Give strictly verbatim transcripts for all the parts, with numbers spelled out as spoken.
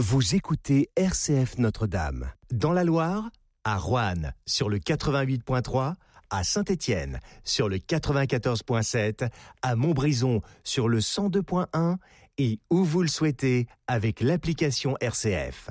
Vous écoutez R C F Notre-Dame. Dans la Loire, à Roanne, sur le quatre-vingt-huit point trois, à Saint-Étienne, sur le quatre-vingt-quatorze point sept, à Montbrison, sur le cent deux point un et où vous le souhaitez avec l'application R C F.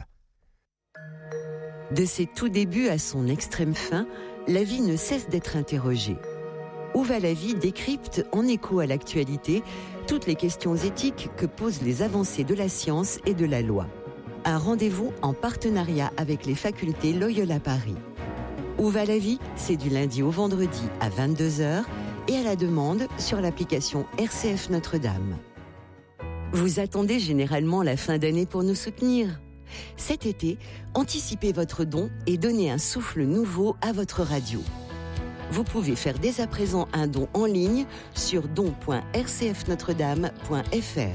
De ses tout débuts à son extrême fin, la vie ne cesse d'être interrogée. Où va la vie décrypte, en écho à l'actualité, toutes les questions éthiques que posent les avancées de la science et de la loi. Un rendez-vous en partenariat avec les facultés Loyola Paris. Où va la vie ? C'est du lundi au vendredi à vingt-deux heures et à la demande sur l'application R C F Notre-Dame. Vous attendez généralement la fin d'année pour nous soutenir ? Cet été, anticipez votre don et donnez un souffle nouveau à votre radio. Vous pouvez faire dès à présent un don en ligne sur don point r c f notre dame point f r.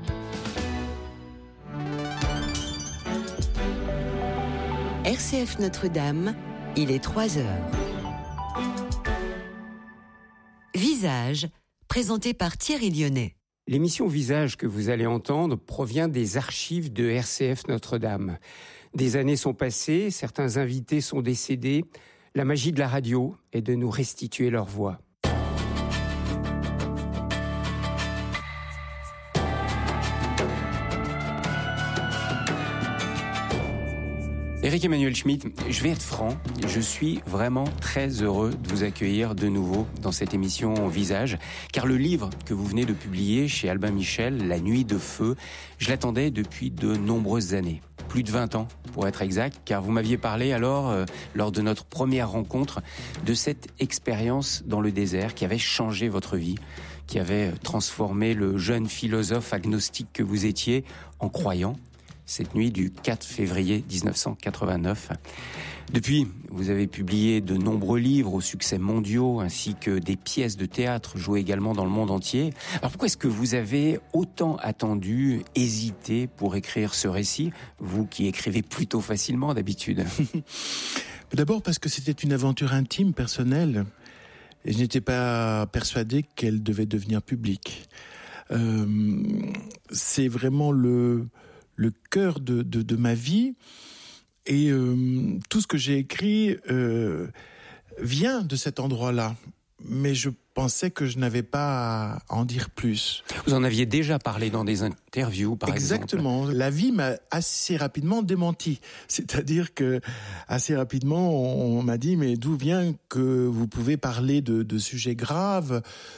R C F Notre-Dame, il est trois heures. Visage, présenté par Thierry Lyonnais. L'émission Visage que vous allez entendre provient des archives de R C F Notre-Dame. Des années sont passées, certains invités sont décédés. La magie de la radio est de nous restituer leur voix. Éric Emmanuel Schmitt, je vais être franc, je suis vraiment très heureux de vous accueillir de nouveau dans cette émission Visage, car le livre que vous venez de publier chez Albin Michel, La Nuit de Feu, je l'attendais depuis de nombreuses années. Plus de vingt ans, pour être exact, car vous m'aviez parlé alors, euh, lors de notre première rencontre, de cette expérience dans le désert qui avait changé votre vie, qui avait transformé le jeune philosophe agnostique que vous étiez en croyant, cette nuit du quatre février dix-neuf cent quatre-vingt-neuf. Depuis, vous avez publié de nombreux livres aux succès mondiaux, ainsi que des pièces de théâtre jouées également dans le monde entier. Alors pourquoi est-ce que vous avez autant attendu, hésité pour écrire ce récit, vous qui écrivez plutôt facilement d'habitude ? D'abord parce que c'était une aventure intime, personnelle, et je n'étais pas persuadé qu'elle devait devenir publique. Euh, c'est vraiment le... le cœur de, de, de ma vie, et euh, tout ce que j'ai écrit euh, vient de cet endroit-là. Mais je pensais que je n'avais pas à en dire plus. Vous en aviez déjà parlé dans des interviews, par Exactement. exemple. La vie m'a assez rapidement démenti. C'est-à-dire que assez rapidement, on m'a dit, mais d'où vient que vous pouvez parler de, de sujets graves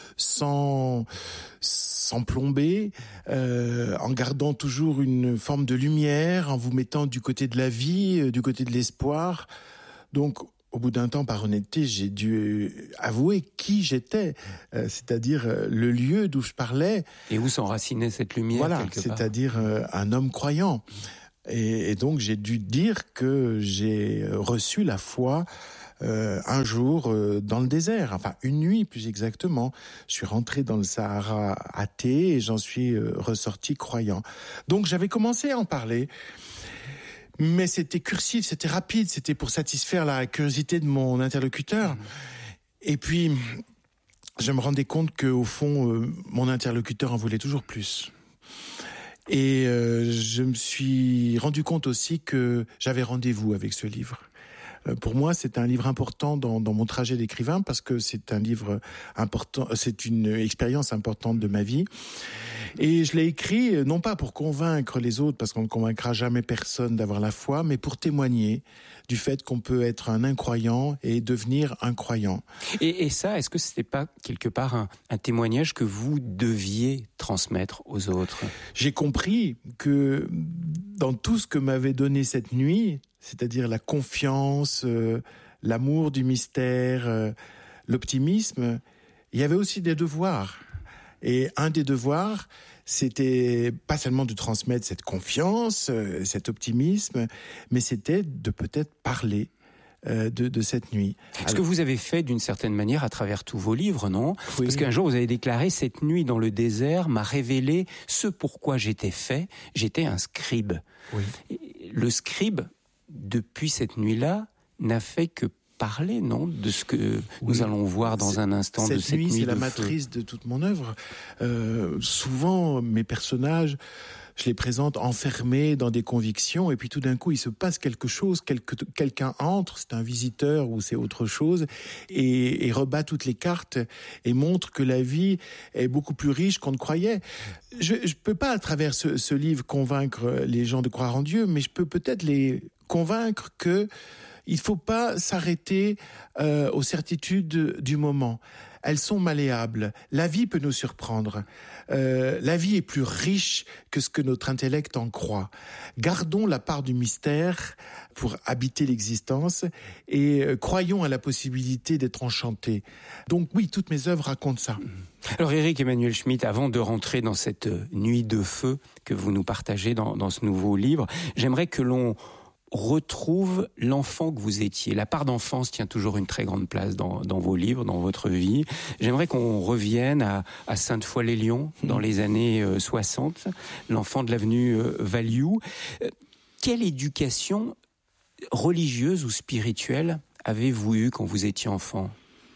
sans, sans plomber, euh, en gardant toujours une forme de lumière, en vous mettant du côté de la vie, du côté de l'espoir. Donc, au bout d'un temps, par honnêteté, j'ai dû avouer qui j'étais, euh, c'est-à-dire euh, le lieu d'où je parlais. Et où s'enracinait cette lumière, voilà, quelque part. C'est-à-dire euh, un homme croyant. Et, et donc, j'ai dû dire que j'ai reçu la foi euh, un jour euh, dans le désert, enfin une nuit plus exactement. Je suis rentré dans le Sahara athée et j'en suis euh, ressorti croyant. Donc, j'avais commencé à en parler. Mais c'était cursif, c'était rapide, c'était pour satisfaire la curiosité de mon interlocuteur. Mmh. Et puis, je me rendais compte qu'au fond, euh, mon interlocuteur en voulait toujours plus. Et euh, je me suis rendu compte aussi que j'avais rendez-vous avec ce livre. Euh, pour moi, c'est un livre important dans, dans mon trajet d'écrivain parce que c'est un livre important, c'est une expérience importante de ma vie. Et je l'ai écrit, non pas pour convaincre les autres, parce qu'on ne convaincra jamais personne d'avoir la foi, mais pour témoigner du fait qu'on peut être un incroyant et devenir un croyant. Et, et ça, est-ce que ce n'était pas quelque part un, un témoignage que vous deviez transmettre aux autres ? J'ai compris que dans tout ce que m'avait donné cette nuit, c'est-à-dire la confiance, euh, l'amour du mystère, euh, l'optimisme, il y avait aussi des devoirs. Et un des devoirs, c'était pas seulement de transmettre cette confiance, euh, cet optimisme, mais c'était de peut-être parler euh, de, de cette nuit. Ce Alors, que vous avez fait d'une certaine manière à travers tous vos livres, non ? Oui. Parce qu'un jour vous avez déclaré « Cette nuit dans le désert m'a révélé ce pourquoi j'étais fait, j'étais un scribe oui. ». Le scribe, depuis cette nuit-là, n'a fait que parler, non, de ce que oui. nous allons voir dans c'est, un instant de cette nuit, nuit c'est de la feu. matrice de toute mon œuvre. Euh, souvent, mes personnages je les présente enfermés dans des convictions, et puis tout d'un coup, il se passe quelque chose, quelque, quelqu'un entre, c'est un visiteur ou c'est autre chose, et, et rebat toutes les cartes et montre que la vie est beaucoup plus riche qu'on ne croyait. Je ne peux pas, à travers ce, ce livre, convaincre les gens de croire en Dieu, mais je peux peut-être les convaincre que il ne faut pas s'arrêter euh, aux certitudes du moment. Elles sont malléables. La vie peut nous surprendre. Euh, la vie est plus riche que ce que notre intellect en croit. Gardons la part du mystère pour habiter l'existence et euh, croyons à la possibilité d'être enchantés. Donc oui, toutes mes œuvres racontent ça. Alors Éric Emmanuel Schmitt, avant de rentrer dans cette nuit de feu que vous nous partagez dans, dans ce nouveau livre, j'aimerais que l'on retrouve l'enfant que vous étiez. La part d'enfance tient toujours une très grande place dans, dans vos livres, dans votre vie. J'aimerais qu'on revienne à, à Sainte-Foy-les-Lyons dans les années euh, soixante, l'enfant de l'avenue euh, Value. Euh, quelle éducation religieuse ou spirituelle avez-vous eue quand vous étiez enfant ?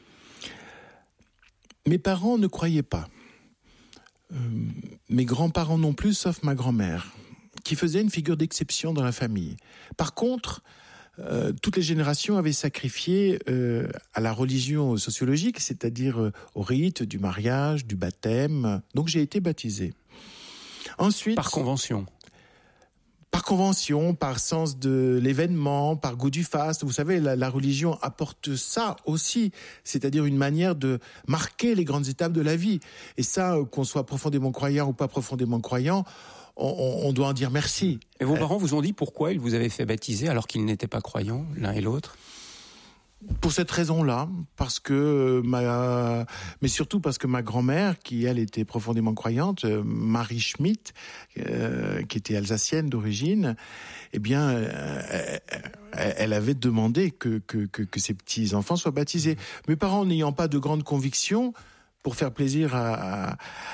Mes parents ne croyaient pas. Euh, mes grands-parents non plus, sauf ma grand-mère, qui faisait une figure d'exception dans la famille. Par contre, euh, toutes les générations avaient sacrifié euh, à la religion sociologique, c'est-à-dire euh, au rite du mariage, du baptême. Donc j'ai été baptisé. Ensuite, par convention. Par convention, par sens de l'événement, par goût du faste. Vous savez, la, la religion apporte ça aussi, c'est-à-dire une manière de marquer les grandes étapes de la vie. Et ça, qu'on soit profondément croyant ou pas profondément croyant, On, on doit en dire merci. Et vos parents vous ont dit pourquoi ils vous avaient fait baptiser alors qu'ils n'étaient pas croyants, l'un et l'autre ? Pour cette raison-là, parce que ma, mais surtout parce que ma grand-mère, qui elle était profondément croyante, Marie Schmitt, euh, qui était alsacienne d'origine, eh bien, euh, elle avait demandé que, que, que, que ses petits-enfants soient baptisés. Mes parents, n'ayant pas de grandes convictions, pour faire plaisir à... à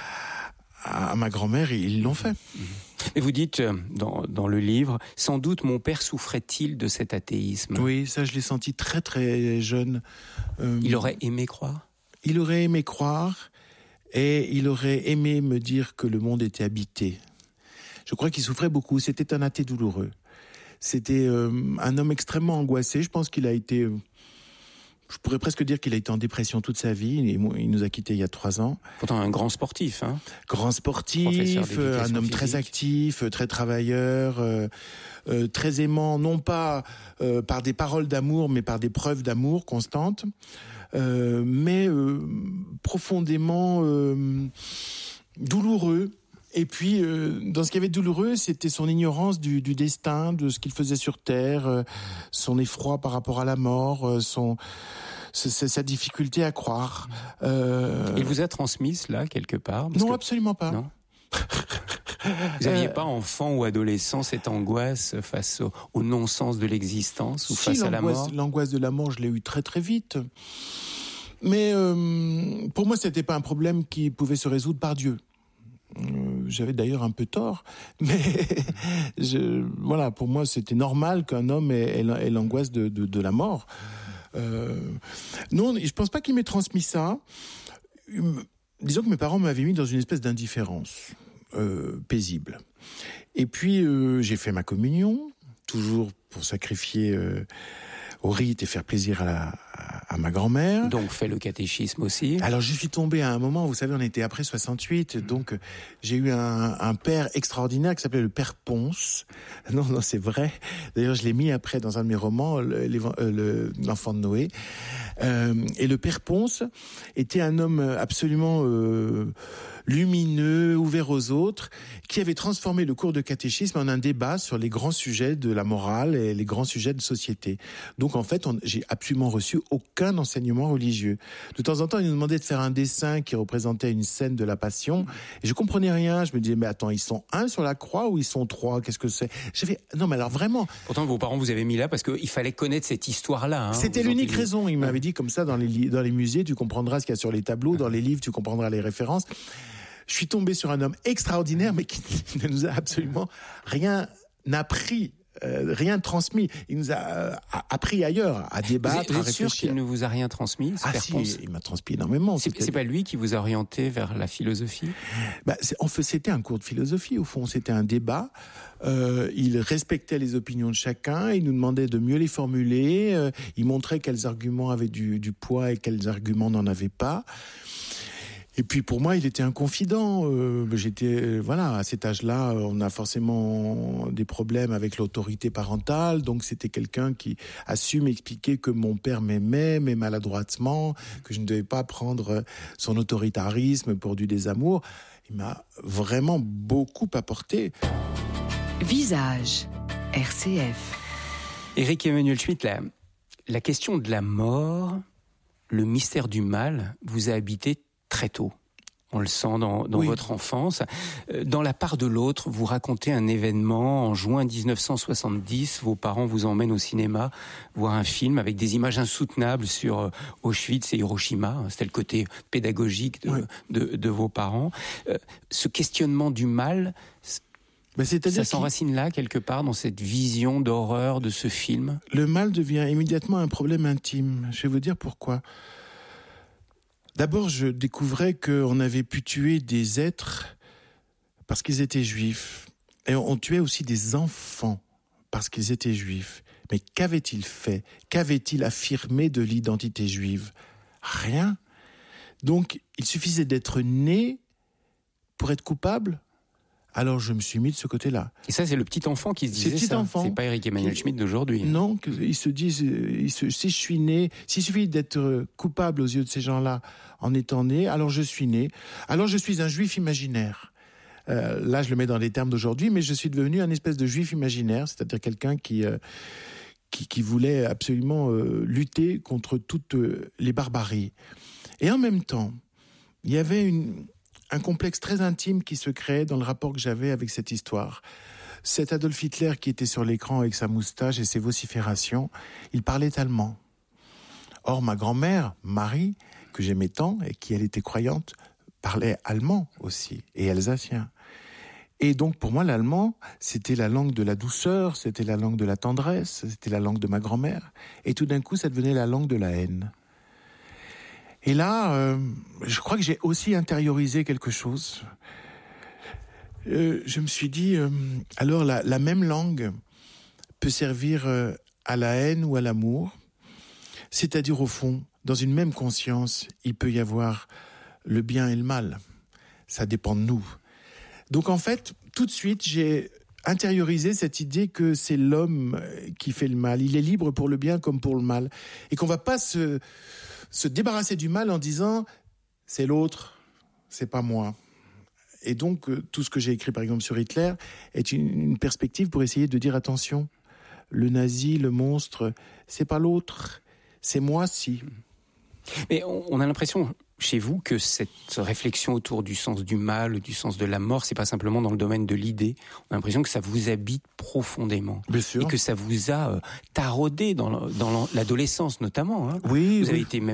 à ma grand-mère, ils l'ont fait. Et vous dites dans, dans le livre, sans doute mon père souffrait-il de cet athéisme. Oui, ça je l'ai senti très très jeune. Euh, il aurait aimé croire ? Il aurait aimé croire et il aurait aimé me dire que le monde était habité. Je crois qu'il souffrait beaucoup, c'était un athée douloureux. C'était euh, un homme extrêmement angoissé, je pense qu'il a été... Euh, Je pourrais presque dire qu'il a été en dépression toute sa vie. Il nous a quittés il y a trois ans. Pourtant un grand sportif, hein. Grand sportif, un homme très actif, très travailleur, euh, euh, très aimant, non pas euh, par des paroles d'amour, mais par des preuves d'amour constantes, euh, mais euh, profondément euh, douloureux. Et puis, euh, dans ce qui avait de douloureux, c'était son ignorance du, du destin, de ce qu'il faisait sur Terre, euh, son effroi par rapport à la mort, euh, son, sa, sa difficulté à croire. Euh... Il vous a transmis cela, quelque part ? Non, que... absolument pas. Non. Vous n'aviez pas, enfant ou adolescent, cette angoisse face au, au non-sens de l'existence ou si, face à la mort ? L'angoisse de la mort, je l'ai eue très très vite. Mais euh, pour moi, c'était pas un problème qui pouvait se résoudre par Dieu. Euh, j'avais d'ailleurs un peu tort, mais je, voilà, pour moi c'était normal qu'un homme ait, ait l'angoisse de, de, de la mort. Euh, non, je pense pas qu'il m'ait transmis ça. Disons que mes parents m'avaient mis dans une espèce d'indifférence euh, paisible. Et puis euh, j'ai fait ma communion, toujours pour sacrifier euh, au rite et faire plaisir à, la, à, à ma grand-mère. Donc fait le catéchisme aussi. Alors je suis tombé à un moment, vous savez, on était après soixante-huit, donc j'ai eu un, un père extraordinaire qui s'appelait le père Ponce. Non, non, c'est vrai. D'ailleurs, je l'ai mis après dans un de mes romans, le, le, l'enfant de Noé. Euh, et le père Ponce était un homme absolument euh, lumineux, ouvert aux autres, qui avait transformé le cours de catéchisme en un débat sur les grands sujets de la morale et les grands sujets de société. Donc en fait, on, j'ai absolument reçu aucun enseignement religieux. De temps en temps, il nous demandait de faire un dessin qui représentait une scène de la Passion, et je comprenais rien. Je me disais, mais attends, ils sont un sur la croix ou ils sont trois ? Qu'est-ce que c'est ? J'avais non, mais alors vraiment. Pourtant, vos parents vous avaient mis là parce qu'il fallait connaître cette histoire-là. Hein, C'était l'unique raison. Ils m'avaient dit comme ça, dans les dans les musées, tu comprendras ce qu'il y a sur les tableaux, dans les livres, tu comprendras les références. Je suis tombé sur un homme extraordinaire, mais qui ne nous a absolument rien appris euh, rien transmis. Il nous a euh, appris ailleurs à débattre, vous êtes, vous êtes à sûr réfléchir. qu'il ne vous a rien transmis? Ah si, il m'a transmis énormément. C'est, c'est pas lui qui vous a orienté vers la philosophie? Bah, c'est, en fait, c'était un cours de philosophie, au fond. C'était un débat. Euh, il respectait les opinions de chacun. Il nous demandait de mieux les formuler. Euh, il montrait quels arguments avaient du, du poids et quels arguments n'en avaient pas. Et puis pour moi, il était un confident. Euh, j'étais, euh, voilà, à cet âge-là, on a forcément des problèmes avec l'autorité parentale. Donc c'était quelqu'un qui a su m'expliquer que mon père m'aimait, mais maladroitement, que je ne devais pas prendre son autoritarisme pour du désamour. Il m'a vraiment beaucoup apporté. Visage, R C F. Éric Emmanuel Schmitt, la, la question de la mort, le mystère du mal, vous a habité très tôt. On le sent dans, dans oui. votre enfance. Dans La part de l'autre, vous racontez un événement en juin dix-neuf cent soixante-dix. Vos parents vous emmènent au cinéma voir un film avec des images insoutenables sur Auschwitz et Hiroshima. C'était le côté pédagogique de, oui. de, de vos parents. Ce questionnement du mal, ben, c'est-à-dire ça s'enracine là, quelque part, dans cette vision d'horreur de ce film? Le mal devient immédiatement un problème intime. Je vais vous dire pourquoi. D'abord, je découvrais qu'on avait pu tuer des êtres parce qu'ils étaient juifs. Et on tuait aussi des enfants parce qu'ils étaient juifs. Mais qu'avait-il fait? Qu'avait-il affirmé de l'identité juive? Rien. Donc, il suffisait d'être né pour être coupable. Alors je me suis mis de ce côté-là. Et ça, c'est le petit enfant qui se disait c'est ça. Enfant c'est pas Éric Emmanuel qui... Schmitt d'aujourd'hui. Non, il se dit, il se, si je suis né, s'il suffit d'être coupable aux yeux de ces gens-là en étant né, alors je suis né. Alors je suis un juif imaginaire. Euh, là, je le mets dans les termes d'aujourd'hui, mais je suis devenu un espèce de juif imaginaire, c'est-à-dire quelqu'un qui euh, qui, qui voulait absolument euh, lutter contre toutes euh, les barbaries. Et en même temps, il y avait une un complexe très intime qui se créait dans le rapport que j'avais avec cette histoire. Cet Adolf Hitler qui était sur l'écran avec sa moustache et ses vociférations, il parlait allemand. Or, ma grand-mère, Marie, que j'aimais tant et qui, elle, était croyante, parlait allemand aussi, et alsacien. Et donc, pour moi, l'allemand, c'était la langue de la douceur, c'était la langue de la tendresse, c'était la langue de ma grand-mère. Et tout d'un coup, ça devenait la langue de la haine. Et là, euh, je crois que j'ai aussi intériorisé quelque chose. Euh, je me suis dit, euh, alors la, la même langue peut servir euh, à la haine ou à l'amour. C'est-à-dire, au fond, dans une même conscience, il peut y avoir le bien et le mal. Ça dépend de nous. Donc en fait, tout de suite, j'ai intériorisé cette idée que c'est l'homme qui fait le mal. Il est libre pour le bien comme pour le mal. Et qu'on ne va pas se... se débarrasser du mal en disant c'est l'autre, c'est pas moi. Et donc euh, tout ce que j'ai écrit par exemple sur Hitler est une, une perspective pour essayer de dire attention, le nazi, le monstre, c'est pas l'autre, c'est moi si. Mais on a l'impression chez vous que cette réflexion autour du sens du mal, du sens de la mort, c'est pas simplement dans le domaine de l'idée. On a l'impression que ça vous habite profondément. Bien sûr. Et que ça vous a euh, taraudé dans, le, dans l'adolescence notamment. Hein. Oui. Vous oui. avez été même